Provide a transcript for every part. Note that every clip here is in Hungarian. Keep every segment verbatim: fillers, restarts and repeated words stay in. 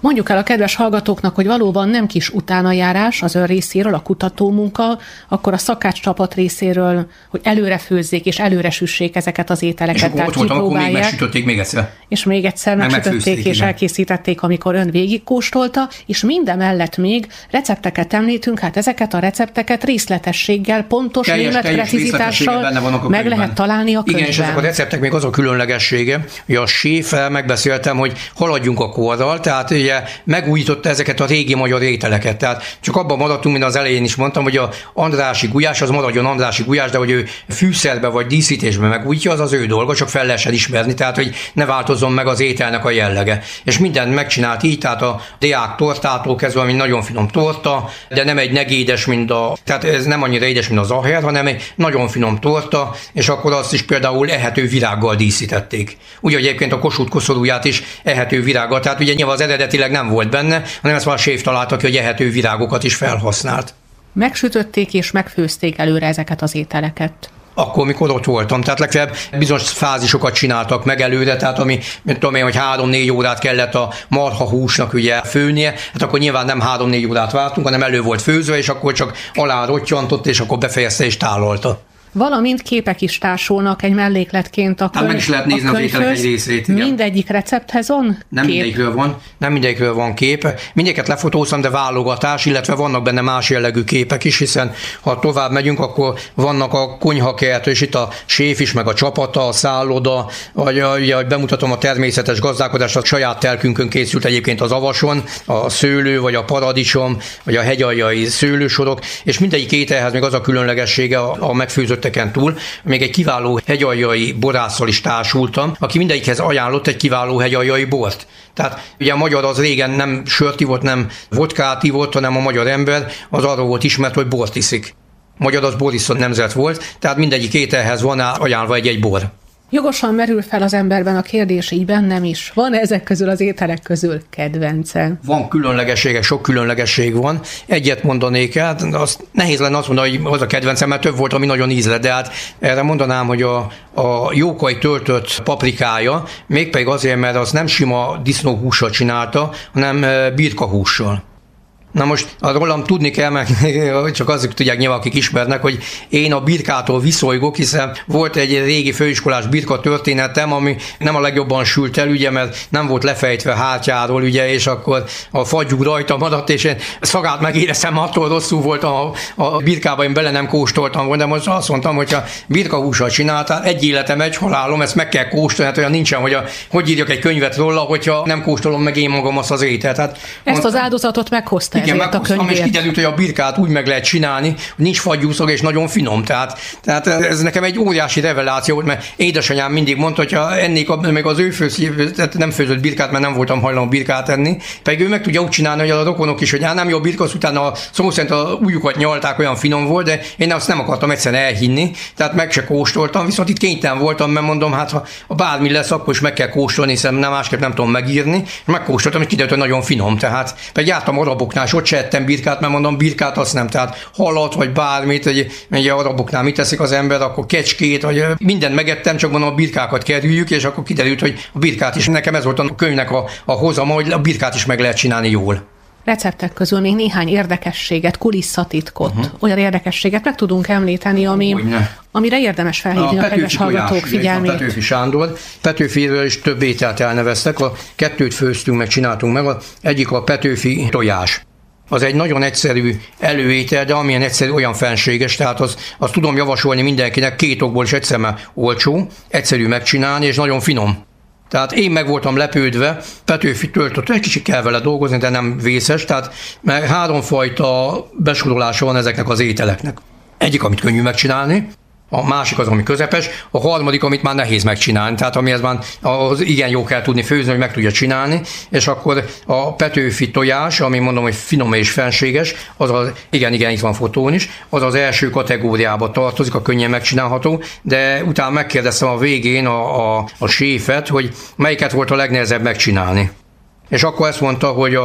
Mondjuk el a kedves hallgatóknak, hogy valóban nem kis utánajárás az ön részéről, a kutatómunka, akkor a szakács csapat részéről, hogy előre főzzék és előre süssék ezeket az ételeket. És akkor ott voltam, akkor még megsütötték még egyszer. És még egyszer meg megsütötték és igen. elkészítették, amikor ön végigkóstolta, és mindemellett még recepteket említünk, hát ezeket a recepteket részletességgel, pontos teljes, német teljes precizitással meg lehet találni a könyvben. Igen, és ezek a receptek még az a különlegessége, hogy a séffel megbeszéltem, hogy haladjunk a korral, tehát ugye megújította ezeket a régi magyar ételeket. Tehát csak abban maradtunk, mint az elején is mondtam, hogy a andrási gulyás az maradjon andrási gulyás, de hogy ő fűszerbe vagy díszítésbe megújítja, az az ő dolga, csak fel lehessen ismerni, tehát hogy ne változzon meg az ételnek a jellege. És mindent megcsinált így, tehát a diák tortától kezdve, ami nagyon finom torta, de nem egy negédes, mint a, tehát ez nem annyira édes, mint az aher, hanem egy nagyon finom torta, és akkor azt is például ehető virággal díszítették. Úgy, hogy egyébként a Kossuth koszorúját is ehető virággal, tehát ugye nyilván az eredetileg nem volt benne, hanem ezt már a séf találta ki, hogy ehető virágokat is felhasznált. Megsütötték és megfőzték előre ezeket az ételeket. Akkor, mikor ott voltam. Tehát legfeljebb bizonyos fázisokat csináltak meg előre, tehát ami, mint tudom én, hogy három-négy órát kellett a marha húsnak ugye főnie, hát akkor nyilván nem három-négy órát vártunk, hanem elő volt főzve, és akkor csak alá rottyantott, és akkor befejezte és tálalta. Valamint képek is társulnak egy mellékletként a könyv. Hát meg is lehet nézni az ételek egy részét. Igen. Mindegyik recepthez van Nem kép? mindegyikről van, nem mindegyikről van kép. Mindegyiket lefotóztam, de válogatás, illetve vannak benne más jellegű képek is, hiszen ha tovább megyünk, akkor vannak a konyhakert, és itt a séf is, meg a csapata, a szálloda, vagy ugye, hogy bemutatom a természetes gazdálkodást, a saját telkünkön készült egyébként az avason, a szőlő, vagy a paradicsom, vagy a hegyaljai szőlősorok, és mindegyik ételhez még az a különlegessége a, a megfőzött túl, még egy kiváló hegyaljai borásszal is társultam, aki mindegyikhez ajánlott egy kiváló hegyaljai bort. Tehát ugye a magyar az régen nem sört ivott, nem vodkát ivott, hanem a magyar ember az arról volt ismert, hogy bort iszik. Magyar az boriszon nemzet volt, tehát mindegyik ételhez van ajánlva egy-egy bor. Jogosan merül fel az emberben a kérdés, így bennem is. Van ezek közül az ételek közül kedvence? Van különlegességek, sok különlegesség van. Egyet mondanék el, azt nehéz lenne azt mondani, hogy az a kedvencem, mert több volt, ami nagyon ízlett, de hát erre mondanám, hogy a, a jókai töltött paprikája, mégpedig azért, mert az nem sima disznóhússal csinálta, hanem birkahússal. Na most rólam tudni kell, meg csak azok tudják nyilván, akik ismernek, hogy én a birkától viszolygok, hiszen volt egy régi főiskolás birka történetem, ami nem a legjobban sült el, ugye, mert nem volt lefejtve hátjáról, ugye, és akkor a fagyú rajta maradt, és én szagát megéreztem, attól rosszul volt a, a birkába, én bele nem kóstoltam volna, de most azt mondtam, hogyha birkahússal csináltál, egy életem, egy halálom, ezt meg kell kóstolni, hát olyan nincsen, hogy, a, hogy írjak egy könyvet róla, hogyha nem kóstolom meg én magam azt az ételt. Hát, ezt mond, az áldozatot meghozta. Igen, meghoztam, és kiderült, hogy a birkát úgy meg lehet csinálni, hogy nincs fagyúszag, és nagyon finom. Tehát, tehát ez nekem egy óriási reveláció volt, mert édesanyám mindig mondta, hogy ha ennék a, még az ő főz, tehát nem főzött birkát, mert nem voltam hajlandó birkát enni, pedig ő meg tudja úgy csinálni, hogy a rokonok is, hogy á, nem jó birka, az utána a szó szerint a ujjukat nyalták, olyan finom volt, de én azt nem akartam egyszerűen elhinni, tehát meg se kóstoltam, viszont itt kénytelen voltam, mert mondom, hát ha bármi lesz, akkor is meg kell kóstolni, hiszen nem másképp nem tudom megírni, megkóstoltam, és kiderült, hogy nagyon finom, tehát pedig jártam araboknál, és ott se ettem birkát, mert mondom, birkát azt nem, tehát halat, vagy bármit, hogy egy araboknál mit teszik az ember, akkor kecskét, vagy mindent megettem, csak mondom, a birkákat kerüljük, és akkor kiderült, hogy a birkát is, nekem ez volt a könyvnek a, a hozama, hogy a birkát is meg lehet csinálni jól. Receptek közül még néhány érdekességet, kulisszatitkot, uh-huh. olyan érdekességet meg tudunk említeni, ami, amire érdemes felhívni a, a kedves hallgatók figyelmét. A Petőfi Sándor. Petőfiről is több ételt elneveztek, a kettőt főztünk, meg csináltunk meg, az egyik a Petőfi tojás. Az egy nagyon egyszerű előétel, de amilyen egyszerű, olyan fenséges, tehát az, azt tudom javasolni mindenkinek, két okból is egyszerűen olcsó, egyszerű megcsinálni, és nagyon finom. Tehát én meg voltam lepődve, Petőfi töltött, egy kicsit kell vele dolgozni, de nem vészes, tehát mert háromfajta besorolása van ezeknek az ételeknek. Egyik, amit könnyű megcsinálni, a másik az, ami közepes, a harmadik, amit már nehéz megcsinálni, tehát amihez már az igen jó kell tudni főzni, hogy meg tudja csinálni, és akkor a Petőfi tojás, ami mondom, hogy finom és fenséges, az az, igen, igen, itt van fotón is, az az első kategóriába tartozik, a könnyen megcsinálható, de utána megkérdeztem a végén a, a, a séfet, hogy melyiket volt a legnehezebb megcsinálni. És akkor ezt mondta, hogy a,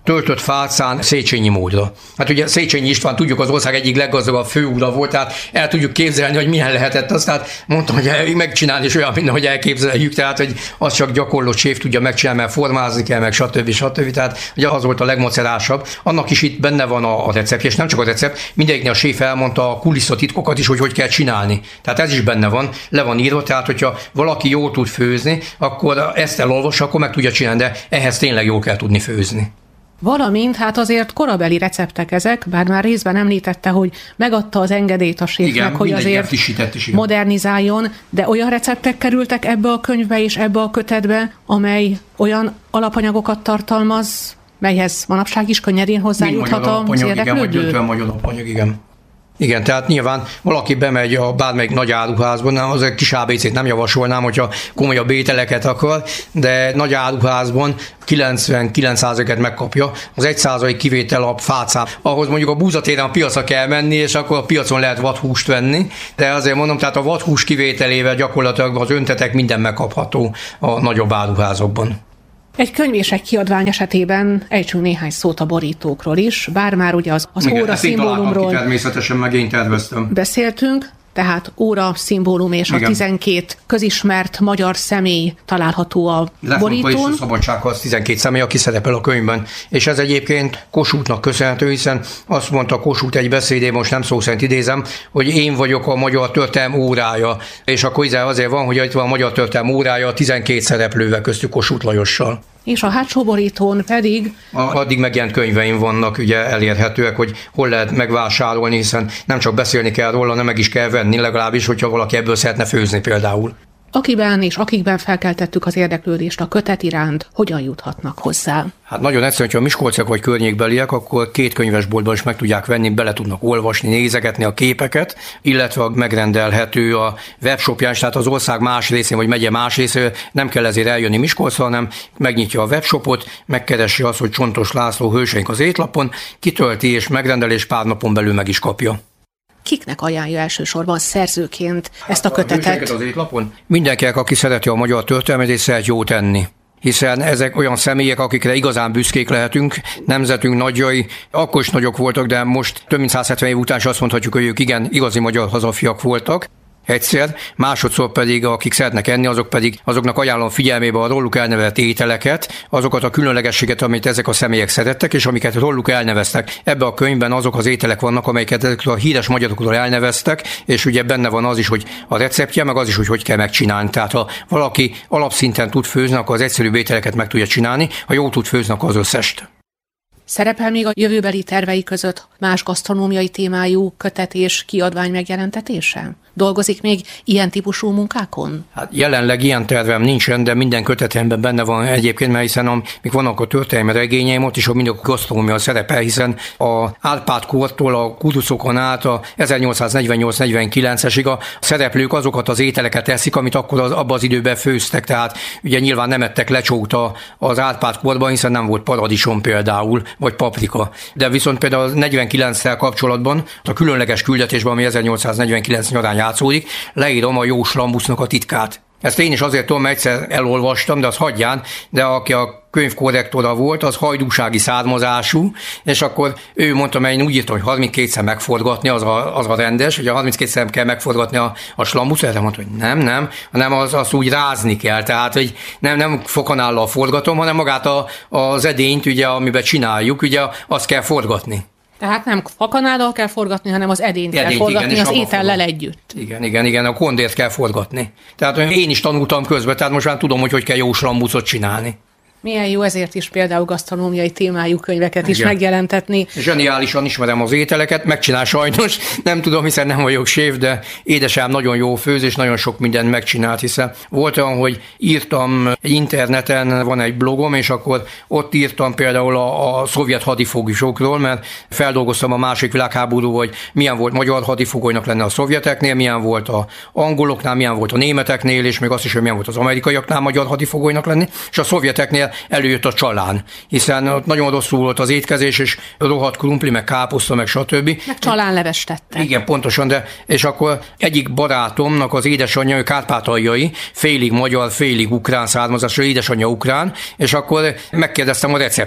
töltött fácán Széchenyi módra. Hát ugye Széchenyi István, tudjuk, az ország egyik leggazdagabb főúra volt, tehát el tudjuk képzelni, hogy milyen lehetett az, tehát mondtam, hogy megcsinálni is olyan minden, hogy elképzeljük, tehát hogy az csak gyakorlott séf tudja megcsinálni, mert formázni kell, meg stb. stb. Tehát ugye az volt a legmacerásabb. Annak is itt benne van a, a recept, és nem csak a recept, mindegyiknél a séf elmondta a kulisszatitkokat is, hogy hogy kell csinálni. Tehát ez is benne van, le van írva, tehát hogyha valaki jól tud főzni, akkor ezt elolvassa, akkor meg tudja csinálni, de ehhez tényleg jól kell tudni főzni. Valamint, hát azért korabeli receptek ezek, bár már részben említette, hogy megadta az engedélyt a séfnek, igen, hogy azért is, igen. modernizáljon, de olyan receptek kerültek ebbe a könyvbe és ebbe a kötetbe, amely olyan alapanyagokat tartalmaz, melyhez manapság is könnyedén hozzájuthat az érdeklődő. Igen, vagy magyar alapanyag, igen. Igen, tehát nyilván valaki bemegy a bármelyik nagy áruházban, az egy kis á bé cét nem javasolnám, hogyha komolyabb ételeket akar, de nagy áruházban kilencvenkilenc százalékot megkapja, az egy százalék kivétel a fácán. Ahhoz mondjuk a búzatéren a piacra kell menni, és akkor a piacon lehet vadhúst venni, de azért mondom, tehát a vadhús kivételével gyakorlatilag az öntetek minden megkapható a nagyobb áruházokban. Egy könyv és egy kiadvány esetében ejtsünk néhány szót a borítókról is, bár már ugye az, az óra szimbólumról természetesen meg én terveztem. Beszéltünk, tehát óra szimbólum és igen. A tizenkét közismert magyar személy található a borítón. Lefogva és a szabadsághoz tizenkét személy, aki szerepel a könyvben. És ez egyébként Kossuthnak köszönhető, hiszen azt mondta Kossuth egy beszédében, most nem szó szerint idézem, hogy én vagyok a magyar történelem órája. És akkor azért van, hogy itt van a magyar történelem órája tizenkét szereplővel, köztük Kossuth Lajossal. És a hátsó borítón pedig... Addig megjelent könyveim vannak ugye elérhetőek, hogy hol lehet megvásárolni, hiszen nem csak beszélni kell róla, hanem meg is kell venni, legalábbis, hogyha valaki ebből szeretne főzni például. Akiben és akikben felkeltettük az érdeklődést a kötet iránt, hogyan juthatnak hozzá? Hát nagyon egyszerűen, hogyha miskolciak vagy környékbeliek, akkor két könyvesboltban is meg tudják venni, bele tudnak olvasni, nézegetni a képeket, illetve megrendelhető a webshopján, tehát az ország más részén, vagy megye más részén nem kell ezért eljönni Miskolcra, hanem megnyitja a webshopot, megkeresi azt, hogy Csontos László Hőseink az étlapon, kitölti és megrendel, és pár napon belül meg is kapja. Kiknek ajánlja elsősorban szerzőként ezt a kötetet? Az étlapon? Mindenkinek, aki szereti a magyar történelmet és szeret jót tenni. Hiszen ezek olyan személyek, akikre igazán büszkék lehetünk, nemzetünk nagyjai, akkor is nagyok voltak, de most több mint száz hetven év után is azt mondhatjuk, hogy ők igen, igazi magyar hazafiak voltak. Egyszer, másodszor pedig, akik szeretnek enni, azok pedig azoknak ajánlom figyelmébe a róluk elnevezett ételeket, azokat a különlegességet, amit ezek a személyek szerettek, és amiket róluk elneveztek. Ebben a könyvben azok az ételek vannak, amelyeket ezek a híres magyarokról elneveztek, és ugye benne van az is, hogy a receptje, meg az is, hogy hogy kell megcsinálni. Tehát ha valaki alapszinten tud főzni, akkor az egyszerűbb ételeket meg tudja csinálni, ha jól tud főzni, akkor az összest. Szerepel még a jövőbeli tervei között más gasztronómiai témájú kötet és kiadvány megjelentetése? Dolgozik még ilyen típusú munkákon? Hát jelenleg ilyen tervem nincsen, de minden kötetemben benne van egyébként, mert hiszen amik vannak a történelmi regényeim, ott is a mindig a gasztronómia szerepel, hiszen a Árpád kortól a kurucokon át a ezernyolcszáznegyvennyolc negyvenkilencesig a szereplők azokat az ételeket eszik, amit akkor az, abban az időben főztek, tehát ugye nyilván nem ettek lecsót az Árpád korban, hiszen nem volt paradicsom például, vagy paprika. De viszont például a negyvenkilenccel kapcsolatban, a különleges küldetésben, ami ezernyolcszáznegyvenkilenc nyarán játszódik, leírom a Jós Lambusznak a titkát. Ezt én is azért tudom, egyszer elolvastam, de az hagyján, de aki a könyvkorrektora volt, az hajdúsági származású, és akkor ő mondta, mert én úgy írtam, hogy harminckétszer megforgatni, az a, az a rendes, hogy a harminckétszer kell megforgatni a, a slambusz, erre mondta, hogy nem, nem, hanem az, az úgy rázni kell, tehát hogy nem, nem fokanállal forgatom, hanem magát a, az edényt, ugye, amiben csináljuk, ugye azt kell forgatni. Tehát nem fakanállal kell forgatni, hanem az edényt, edényt kell forgatni, igen, az étellel együtt. Igen, igen, igen, a kondért kell forgatni. Tehát én is tanultam közben, tehát most már tudom, hogy hogy kell jó slambucot csinálni. Milyen jó, ezért is például gasztronómiai témájú könyveket is igen. megjelentetni. Zseniálisan ismerem az ételeket, megcsinál sajnos, nem tudom, hiszen nem vagyok séf, de édesem nagyon jó főz, és nagyon sok mindent megcsinált, hiszen volt olyan, hogy írtam egy interneten, van egy blogom, és akkor ott írtam például a, a szovjet hadifoglyokról, mert feldolgoztam a második világháború, hogy milyen volt magyar hadifogolynak lenne a szovjeteknél, milyen volt a angoloknál, milyen volt a németeknél, és még azt is, hogy milyen volt az amerikaiaknál magyar hadifogolynak lenni, és a szovjeteknél előjött a csalán, hiszen ott nagyon rosszul volt az étkezés, és rohadt krumpli, meg káposzta, meg stb. Meg csalánleves tettek. Igen, pontosan, de és akkor egyik barátomnak az édesanyja, ő kárpátaljai, félig magyar, félig ukrán származású, édesanyja ukrán, és akkor megkérdeztem a receptet.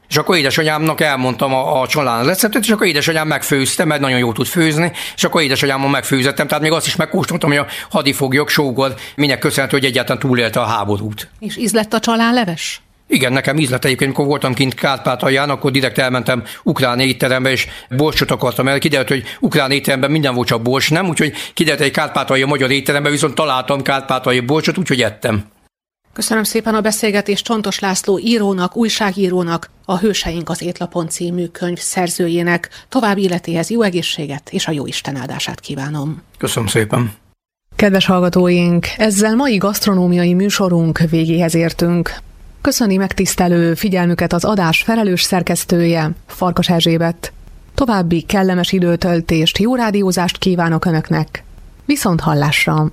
És akkor édesanyámnak elmondtam a, a család receptet, és akkor édesanyám megfőzte, mert nagyon jól tud főzni, és akkor édesanyámmal megfőzettem, tehát még azt is megkóstoltam, hogy a hadifoglyok, sógor, minek köszönhető, hogy egyáltalán túlélte a háborút. És íz lett a csalánleves? Igen, nekem íz lett egyébként, amikor voltam kint Kárpátalján, akkor direkt elmentem ukrán étterembe, és borsot akartam el. Kiderült, hogy ukrán étteremben minden volt, csak bors nem, úgyhogy kiderült, egy kárpátaljai magyar étteremben viszont találtam kárpátaljai borsot, úgyhogy ettem. Köszönöm szépen a beszélgetést Csontos László írónak, újságírónak, a Hőseink az étlapon című könyv szerzőjének. További életéhez jó egészséget és a jó Isten áldását kívánom. Köszönöm szépen. Kedves hallgatóink, ezzel mai gasztronómiai műsorunk végéhez értünk. Köszöni megtisztelő figyelmüket az adás felelős szerkesztője, Farkas Erzsébet. További kellemes időtöltést, jó rádiózást kívánok Önöknek. Viszont hallásra!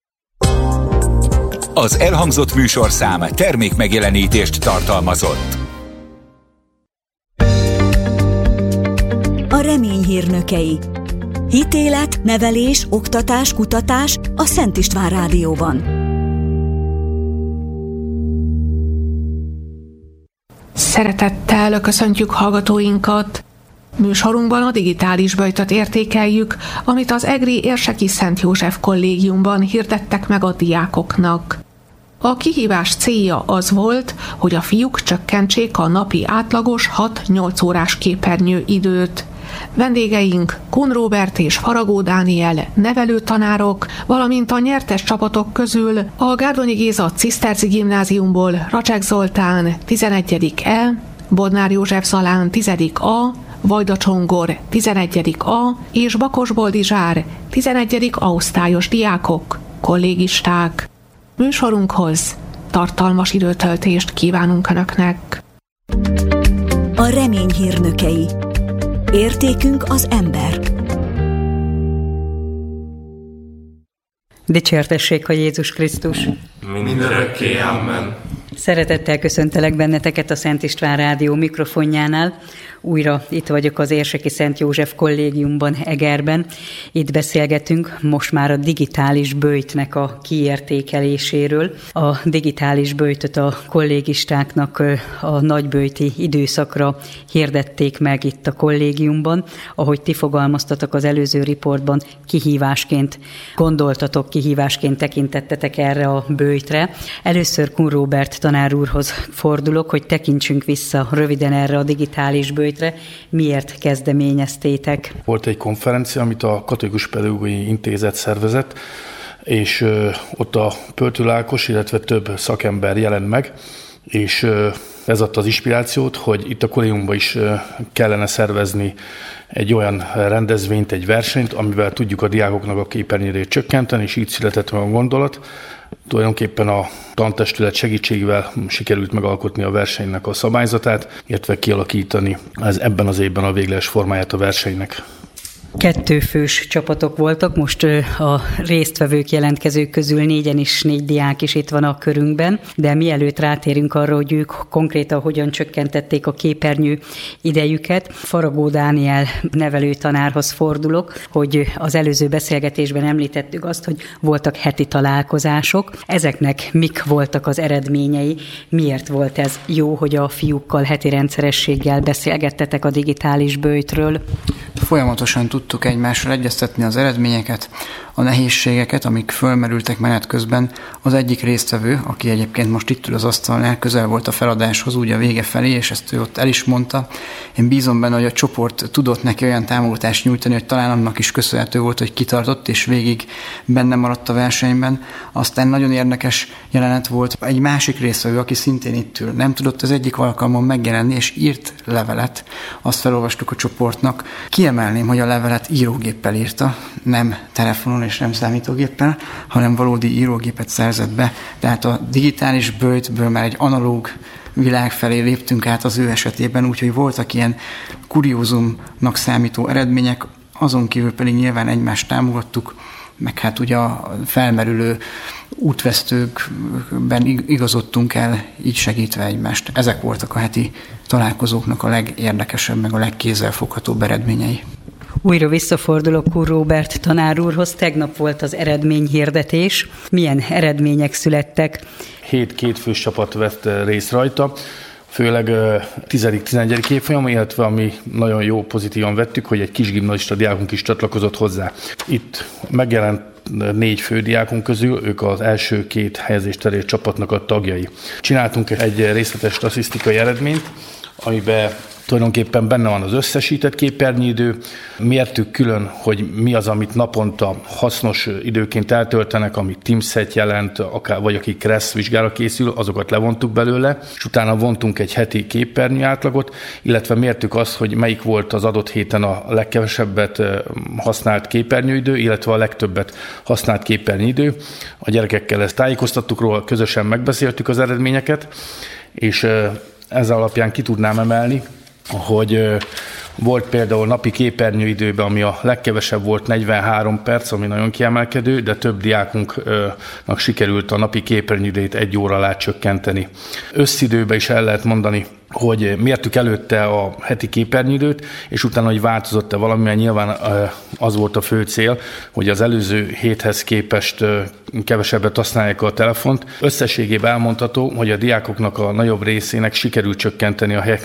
Az elhangzott műsorszám termékmegjelenítést tartalmazott. A Remény hírnökei. Hitélet, nevelés, oktatás, kutatás a Szent István Rádióban. Szeretettel köszöntjük hallgatóinkat! Műsorunkban a digitális böjtöt értékeljük, amit az egri Érseki Szent József Kollégiumban hirdettek meg a diákoknak. A kihívás célja az volt, hogy a fiúk csökkentsék a napi átlagos hat-nyolc órás képernyőidőt. Vendégeink Kun Róbert és Faragó Dániel nevelőtanárok, valamint a nyertes csapatok közül a Gárdonyi Géza Ciszterci Gimnáziumból Racsek Zoltán tizenegyedik E, Bodnár József Zalán tizedik A, Vajda Csongor tizenegyedik A és Bakos Boldizsár tizenegyedik A osztályos diákok, kollégisták. Műsorunkhoz tartalmas időtöltést kívánunk Önöknek. A Remény hírnökei. Értékünk az ember. Dicsértessék a Jézus Krisztus! Mindörökké, amen. Szeretettel köszöntelek benneteket a Szent István Rádió mikrofonjánál. Újra itt vagyok az Érseki Szent József Kollégiumban, Egerben. Itt beszélgetünk most már a digitális böjtnek a kiértékeléséről. A digitális böjtöt a kollégistáknak a nagyböjti időszakra hirdették meg itt a kollégiumban. Ahogy ti fogalmaztatok az előző riportban, kihívásként gondoltatok, kihívásként tekintettetek erre a böjtre. Először Kun Róbert tanár úrhoz fordulok, hogy tekintsünk vissza röviden erre a digitális böjtre. Miért kezdeményeztétek? Volt egy konferencia, amit a Katolikus Pedagógiai Intézet szervezett, és ott a Pöltő Ákos, illetve több szakember jelent meg, és ez adta az inspirációt, hogy itt a kollégiumban is kellene szervezni egy olyan rendezvényt, egy versenyt, amivel tudjuk a diákoknak a képernyőjét csökkenteni, és így született meg a gondolat. Tulajdonképpen a tantestület segítségével sikerült megalkotni a versenynek a szabályzatát, illetve kialakítani ez ebben az évben a végleges formáját a versenynek. Kettőfős csapatok voltak, most a résztvevők, jelentkezők közül négyen is, négy diák is itt van a körünkben, de mielőtt rátérünk arra, hogy ők konkrétan hogyan csökkentették a képernyő idejüket, Faragó Dániel nevelőtanárhoz fordulok, hogy az előző beszélgetésben említettük azt, hogy voltak heti találkozások. Ezeknek mik voltak az eredményei? Miért volt ez jó, hogy a fiúkkal heti rendszerességgel beszélgettetek a digitális böjtről? Folyamatosan tudtuk egymással egyeztetni az eredményeket, a nehézségeket, amik fölmerültek menet közben. Az egyik résztvevő, aki egyébként most itt ül az asztalnál, közel volt a feladáshoz, úgy a vége felé, és ezt ő ott el is mondta. Én bízom benne, hogy a csoport tudott neki olyan támogatást nyújtani, hogy talán annak is köszönhető volt, hogy kitartott, és végig benne maradt a versenyben. Aztán nagyon érdekes jelenet volt egy másik résztvevő, aki szintén itt ül. Nem tudott az egyik alkalmon megjelenni, és írt levelet. Azt felolvastuk a csoportnak. Kiemelném, hogy a levelet írógéppel írta, nem telefonon és nem számítógéppel, hanem valódi írógépet szerzett be. Tehát a digitális böjtből már egy analóg világ felé léptünk át az ő esetében, úgyhogy voltak ilyen kuriózumnak számító eredmények, azon kívül pedig nyilván egymást támogattuk, meg hát ugye a felmerülő útvesztőkben igazodtunk el, így segítve egymást. Ezek voltak a heti találkozóknak a legérdekesebb, meg a legkézzelfoghatóbb eredményei. Újra visszafordulok Kun Róbert tanár úrhoz. Tegnap volt az eredményhirdetés. Milyen eredmények születtek? Hét kétfős csapat vett részt rajta. főleg tizedik-tizenegyedik évfolyam, illetve ami nagyon jó pozitívan vettük, hogy egy kis gimnazista diákunk is csatlakozott hozzá. Itt megjelent négy fődiákunk közül, ők az első két helyezést elért csapatnak a tagjai. Csináltunk egy részletes statisztikai eredményt, amiben tulajdonképpen benne van az összesített képernyőidő, mértük külön, hogy mi az, amit naponta hasznos időként eltöltenek, amit Teams-et jelent, akár, vagy aki Kressz vizsgára készül, azokat levontuk belőle, és utána vontunk egy heti képernyő átlagot, illetve mértük azt, hogy melyik volt az adott héten a legkevesebbet használt képernyőidő, illetve a legtöbbet használt képernyőidő. A gyerekekkel ezt tájékoztattuk róla, közösen megbeszéltük az eredményeket, és ezzel alapján ki tudnám emelni, hogy volt például napi képernyőidőben, ami a legkevesebb volt negyvenhárom perc, ami nagyon kiemelkedő, de több diákunknak sikerült a napi képernyőidőt egy óra alá csökkenteni. Összidőben is el lehet mondani, hogy mértük előtte a heti képernyőidőt, és utána, hogy változott-e valami, mert nyilván az volt a fő cél, hogy az előző héthez képest kevesebbet használják a telefont. Összességében elmondható, hogy a diákoknak a nagyobb részének sikerült csökkenteni a